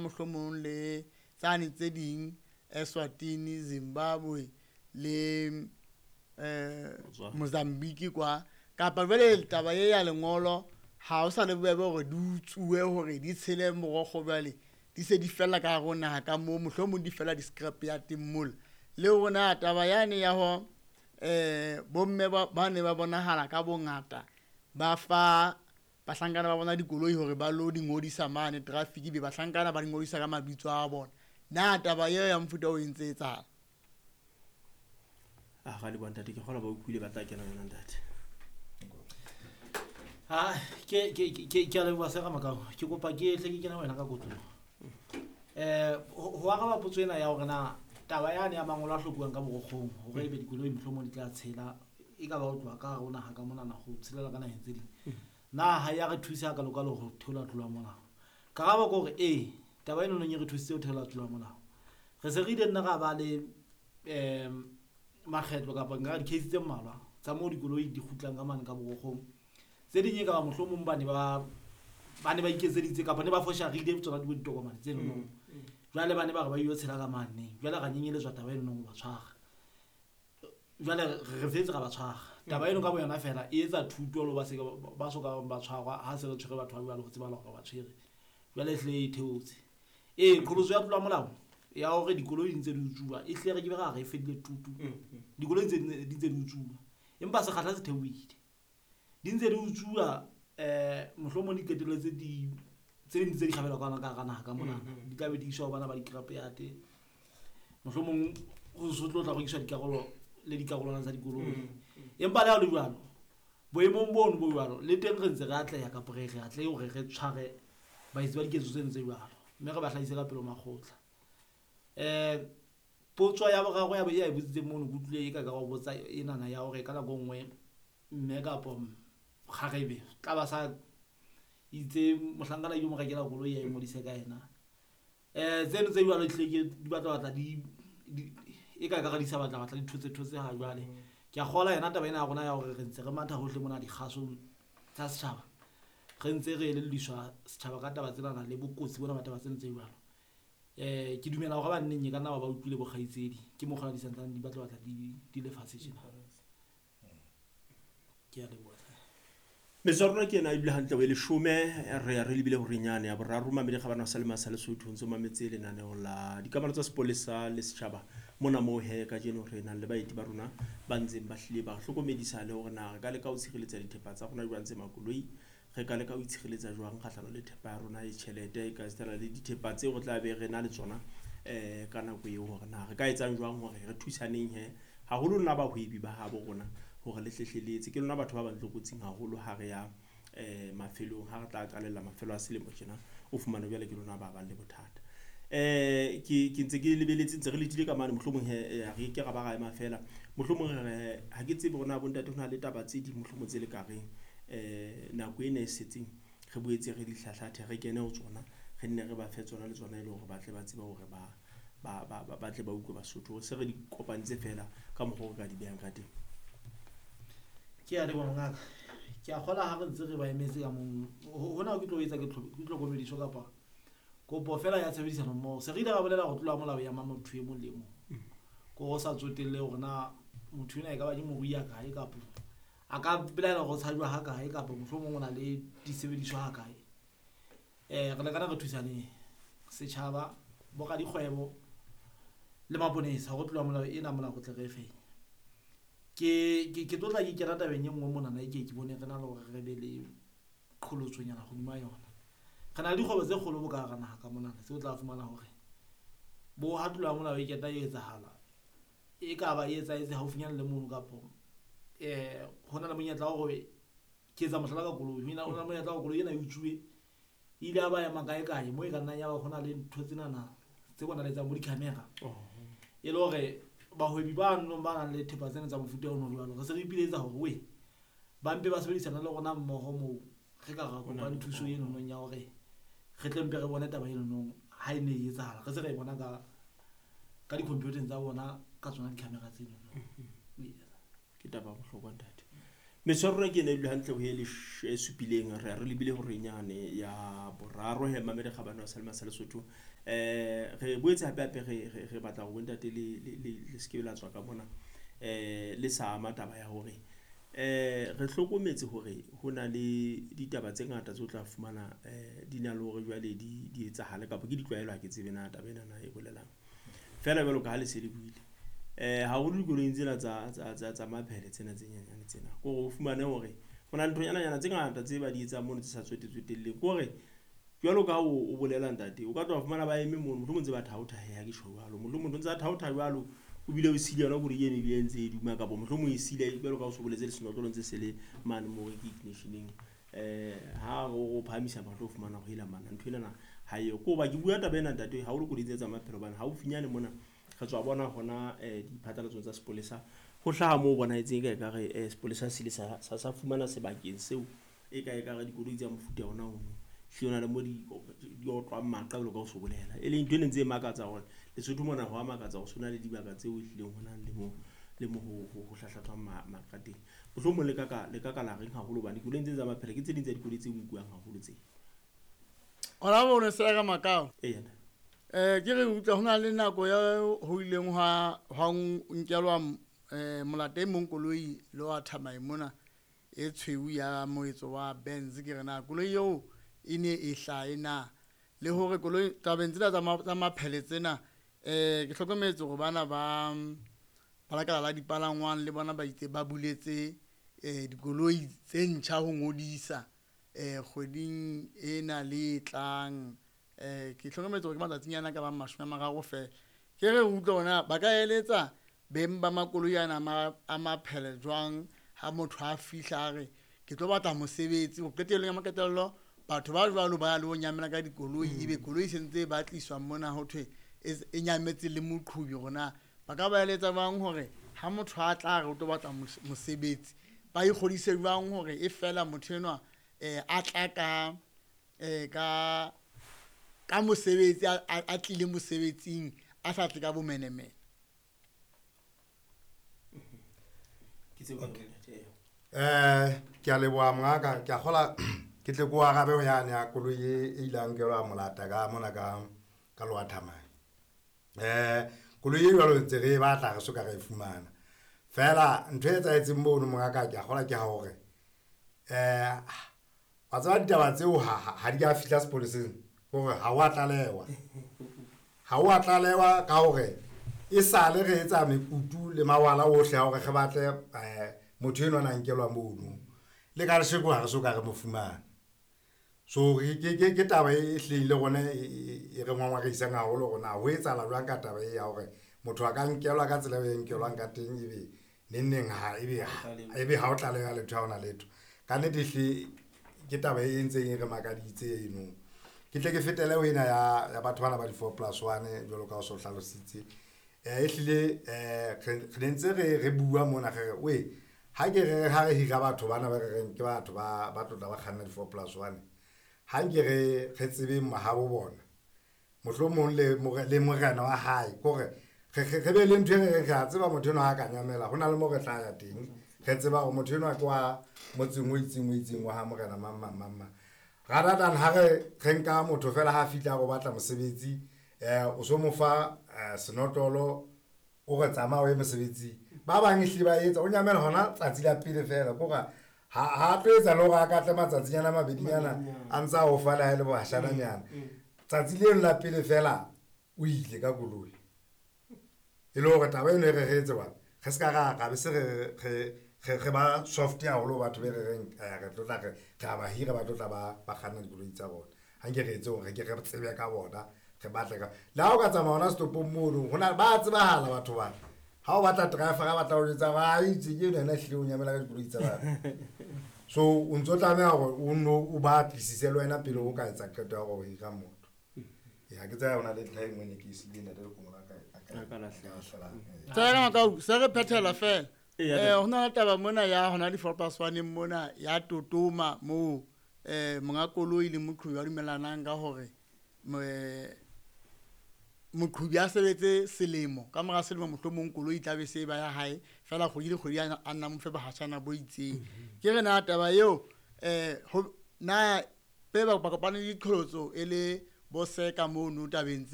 mohlomong le tsane tse ding Eswatini, Zimbabwe le Mozambique kwa kapa jwale taba ye ya lengolo ha o sa le bobebe hore di utsuwe hore di tshele morokgo jwale di se di fella ka hare ho naha ka moo mohlomong di fella di-scrap ya timmola le rona taba yane ya ho bomme ba ne ba bonahala ka bongata ba fa bahlankana ba bona dikoloi hore ba lo di ngodisa mane traffic be bahlankana ba di ngodisa ka mabitso a bona na taba eo ya mfuta o entse etsahala ga le bontate ke kgona ba utlwile ba tla kena yona ntate ke a leboha se ga makao ke kopa ke tle ke kena wena ka kotlo ho aga ba potso ena ya hore na taba yane ya mangolo a hlokuwang ka borokgong hore ebe dikoloi mohlomong di tla tshela e ka ba o tloha ka rona ha ka mona na go tshelela ka naheng tse ding na ha ya re thusa ka lokalo go theola tlola mona ka ga ba go re taba eno no re thusitse ho theola tlola mona re se re ile nna ga ba le makgetlo kapa nga di case tse mmalwa tsa mo dikoloi di khutlang ka mane ka borokgong tse ding e ka ba mohlomong ba ne ba iketseditse kapa ne ba fosha re ile tsona di ditokomane tse no jwale ba ne ba re ba yo tshela ka mane jwale ga nyenyeletswa taba eno no ba tshwaga jwale re fetse ga ba tshwaga taba eno ka bo yona fela e etsa thuto lo ba se ba soka ba tshwarwa ha se re tshwere batho ba go tseba gore ba tshwere jwale hle e theotse kholoso ya tlola molao ya hore dikoloi di ntse di utsuwa e hle re ke ga re fedile tutu dikoloi di ntse di utsuwa empa se kgatla se theoile di ntse di utsuwa mohlomong di keteletse di tse di kgabela kana ka gana ka mona di tla be di iswa bana ba di-scrap yard mohlomong go sotlo tla go iswa dikarolo le dikarolwana tsa dikoloi empa le ha le jwalo boemong bono bo jwalo le teng re ntse re atleha ka re atle hore re tshware ba itse ba diketso tse ntse jwalo mme re ba hlahise ka pelo makgotla potso ya boraro ya e botsitse mono kutlule e ka go botsa enana ya hore ka la go nngwe mme ka pom kgarebe ka ba sa itse mohlankana yo mo rekela goloi ya imodise ka ena tseno tse jwalo tleke di batla di e ka ga di sa batla di thotse ha jwale ke a gola yena taba ena ya rona ya hore re ntse re matha hohle mona di khaso tsa setjhaba re ntse re elelliswa setjhaba ka taba tsena le bokotsi bona bataba tsena tse jwalo ke dumela hore ba nneng ka nna ba utlwile bo kgaitsedi ke mo gona di santsane di batla di le fatshe jena ke a leboha Mesarona ke na ibile hantle we le shome re lebile ho renyane ya boraro mamedi ga bana sa le masale Sotho ntse mametse le nane la dikamano tsa sepolesa le setjhaba mona mo he ka jeno re na le baeti ba rona ba ntseng ba hlile ba hlokomedisa le hore na ka le ka o tshireletsa dithepa tsa rona jwang tse makoloi re ka le ka o tshireletsa jwang kgahlano le thepa ya rona e tšhelete ka stela le dithepa tse go tla be re na le tsona ka nako e hore na re ka etsang jwang hore re thusaneng he haholo nna ba hwebi ba ha bo rona hore le hlehleletse ke lona batho ba ba ntlokotsing haholo ha re ya mafelong ha re tla qalella mafelo a selemo tjena o fumana jwale ke lona ba bang le bothata ke ntse ke lebeletse ntse re letile ka mane mohlomong he re ke ga ba ga ema fela mohlomong ha ke tsebe bona bo ntate hona le taba tse di mohlomong tse le kareng nako ene e setseng re boetse re di hlahlathe re kene ho tsona re nne re ba fe tsona le tsona ile hore ba tle ba tseba hore ba tle ba utlwe Basotho se re di kopantse fela ka mogoro ka di beang ka teng ke a le bona ngaka ke a gola ha re ntse re ba emetse ka mong hona ke tlo etsa ke tlo komediso kapa kopo fela ya tshebedisano mo se re ile ga bolela go tlola molao ya motho e mong le mong go go sa tsotelle gore na motho ena e ka ba di morui ya kae kapa a ka belaela go tshajwa ha kae kapa mohlomong o na le disebediswa ha kae re le kana re thusane setjhaba bo ga dikgwebo le maponesa go tlola molao ena mona go tle re fenya ke totla ke rata beng ngwe mona na ke bone re na le gore re be le kholotsonyana go dima yona kana di kgwebo tse kgolo bo ka gana ka mona se o tla fumana hore bo hatula mona o iketa e etsahala e ka ba etsa haufinyana le mono ka po hona le monyetla wa gore ke tsa mohlala ka koloi mina ona monyetla wa koloi ena e utsuwe ile a ba ya makae mo e ka nna ya ba hona le ntho tsenana tse bona le tsa mo di camera e le hore bahwebi ba nno ba nang le thepa tsena tsa mofuta o no jwalo re se re ipiletsa hore we ba mpe ba sebedisana le rona mmoho mo re ka ga kopa thuso eno no ya hore re tlempe re bone taba eno no ha ene e etsahala re se re bona ka di-computer tsa bona ka tsona di-camera tseno ke taba bohlokwa ntate Meswarro ke ne ebile hantle ho ele supileng re lebile hore nyane ya boraro he mamele khabana wa Salma sa Lesotho re boetse hape re batla go ntate le skebela tswa ka mona le sa mataba ya hore re hlokometse hore hona le ditaba tse ngata tse o tla fumana di na le hore jwale di etsahale kapa ke ditlwaelo ha ke tsebe na taba ena na e bolelang fela jwalo ka ha le se le buile ha go dikolong tsena tsa maphele tsena tse nyanyane tsena go fumane hore hona le nthonyana tse ngata tse ba di etsa mona tse sa tswetetswetelleng gore jwalo ka o bolela ntate o ka tloga fumana ba eme mono mohlomong tse ba thaotha ya ke tjho jwalo mohlomong ntse a thaotha jwalo o bile o sile yona gore ene bile ntse e duma ka bo mohlomong e sile jwalo ka o so boletse le senotlolo ntse se le mane mo ignitioning ha go phamisa mahlo fumana go ila mana ntho ena ha yo go ba ke bua taba ena ntate ha o le go ditse tsa maphelo bana ha o finyane mona re tswa bona gona diphatlalatso tsa sepolesa go hlaha mo bona etseng ka ekare sepolesa se le sa fumana sebakeng seo e ka ekare dikoloi tsa mofuta ona o hliona le mo di otlwa maqa le ka o so bolela e leng ntwe ntse e makatsa gore Lesotho mona ho amakatsa go sona le dibaka tseo hlileng hona le mo go hlahlatswa maqateng mohlomong le ka la reng haholo bane dikoloi tse tsa maphele ke tse ding tsa dikoloi tse nkuang haholo tse ona bona se ka makao yana ke re utla hona le nako ya ho ileng ha nkelwa molate mong koloi le wa thamai mona e tshweu ya moetso wa Benz ke rena koloi eo e ne e hlaena le hore koloi tabeng tsena tsa maphele tsena ke hlokometse gore bana ba lekala la dipalangwang le bona ba itse ba buletse dikoloi tse ntjha ho ngodisa kgweding ena le tlang ke hlokometse gore ke matsatsinyana ka ba 30 fela ke re utlwa ona ba ka eletsa beng ba makoloi ana a maphele jwang ha motho a fihla re ke tlo batla mosebetsi go qetellong ya maketello batho ba jwalo ba le ho nyamela ka dikoloi ebe koloi sentse ba tliswa mona ho thwe e nyametse le moqhubi rona ba ka ba eletsa bang hore ha motho a tla re o tlo batla mosebetsi ba ikgodise jwang hore e fela motho enwa a tla ka mosebetsi a tlile mosebetsing a sa tle ka bomenemene ke a leboha mongaka ke a gola ke tle go agabe go yana ya koloi e ilang ke lwa molata ka mona ka lwa thamai koloi e jwalo ntse re batla re soka re fumana fela ntho e tsaetseng mono mongaka ke a gola ke ha hore wa tsaba ditaba tseo ha di ka fihla sepoleseng gore ha wa tlalewa ka hore e sale re etsa mekutu le mawala ohle hore re batle motho eno a nkelwa mono le ka lesheko ha re soka re mo fumana so ke taba e hlile gone e re ngwangwagisang haholo gona ho etsala jwang ka taba e ya hore motho a ka nkelwa ka tsela e nkelwang ka teng ebe nenneng ebe ha o tlalewa letho ha ona letho ka nnete hle ke taba e ntseng e re makaditse eno ke tle ke fetele ho ena ya batho bana ba di 4+1 jwalo ka o so hlalositse e hlile re ntse re bua mona re we ha ke re ha re hira batho bana ba re ke batho ba tlotla ba kganna di 4+1 ha nke re tsebe mahabo bona mohlomong le morena wa hae gore re be le ntwe re ga tseba motho eno ha ka nyamela hona le mo re tla ya teng re tseba go motho eno a kwa motseng o itseng wa ha morena mama rather than ha re nka motho fela ha fitla go batla mosebetsi o so mo fa senotolo o re tsamaya o mosebetsi ba bang e hliba etsa o nyamela hona tsatsi la pele fela goga ha tlo etsa lo ga ka tla matsatsinyana mabedinyana a ntsa o fa la ile bo hashananyana tsatsi le la pele fela o ile ka koloi e lo ga taba eno re etse ba ge se ka ga be se re ba soft ya holo batho be re tlotla ga ba hira ba tlotla ba kganna dikoloi tsa bona ha nke re etse gore ke re tsebe ka bona re batle ka la o ka tsamaya ona stopong mono hona ba tsebahala batho ba ha o batla driver ga batla o etsa ba itse ke nna hlile o nyamela ka dikoloi tsa ba so o ntso tlamela gore o ba tlisise le wena pele o ka etsa qeto ya go hira motho ya ke tsaya ona le time when ke se dina le go ngaka tsaya ka se re phethela fela hona taba mona ya hona di 4+1 mona ya totoma mo monga koloi le moqhubi wa dumelanang ka hore moqhobi a sebetse selemo ka mora selemo mohlomong koloi tla be se ba ya hae fela kgwedi le kgwedi a nna mo fe bahashana bo itseng ke re na taba eo na pe ba kopane le diqholotso e le bo seka mono tabeng